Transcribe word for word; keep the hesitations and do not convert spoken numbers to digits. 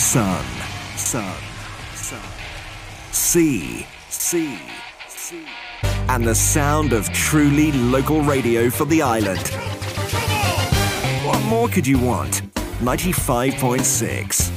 sun, sun, sun, sea, sea, sea, and the sound of truly local radio for the island. What more could you want? ninety-five point six.